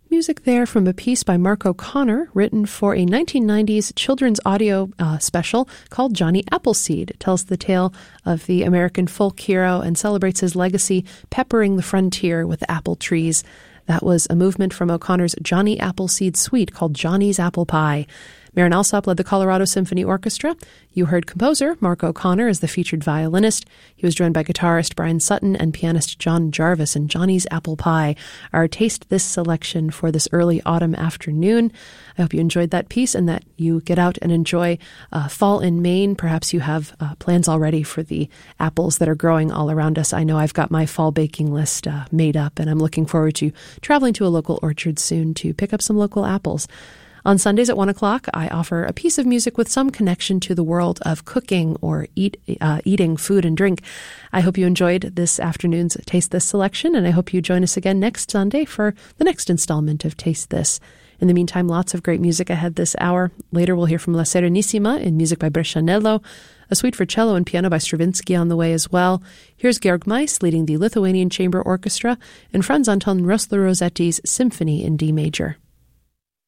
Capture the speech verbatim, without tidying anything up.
Music there from a piece by Mark O'Connor, written for a nineteen nineties children's audio uh, special called Johnny Appleseed. It tells the tale of the American folk hero and celebrates his legacy, peppering the frontier with apple trees. That was a movement from O'Connor's Johnny Appleseed suite called Johnny's Apple Pie. Marin Alsop led the Colorado Symphony Orchestra. You heard composer Mark O'Connor as the featured violinist. He was joined by guitarist Brian Sutton and pianist John Jarvis in Johnny's Apple Pie, our Taste This selection for this early autumn afternoon. I hope you enjoyed that piece and that you get out and enjoy uh, fall in Maine. Perhaps you have uh, plans already for the apples that are growing all around us. I know I've got my fall baking list uh, made up, and I'm looking forward to traveling to a local orchard soon to pick up some local apples. On Sundays at one o'clock, I offer a piece of music with some connection to the world of cooking or eat, uh, eating food and drink. I hope you enjoyed this afternoon's Taste This selection, and I hope you join us again next Sunday for the next installment of Taste This. In the meantime, lots of great music ahead this hour. Later, we'll hear from La Serenissima in music by Brescianello, a suite for cello and piano by Stravinsky on the way as well. Here's Georg Mais leading the Lithuanian Chamber Orchestra and Franz Anton Rosler-Rossetti's Symphony in D major.